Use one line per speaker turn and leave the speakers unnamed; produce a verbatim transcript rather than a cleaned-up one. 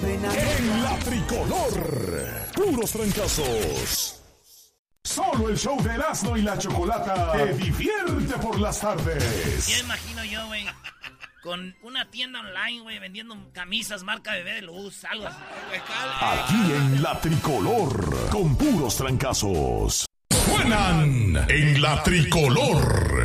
suena.
En la tricolor, puros trancazos. Solo el show de Erasmo y la Chocolata te divierte por las tardes.
Ya imagino yo, güey, con una tienda online, güey, vendiendo camisas marca Bebé de Luz, algo así.
Aquí en la tricolor, con puros trancazos. Suenan en la tricolor.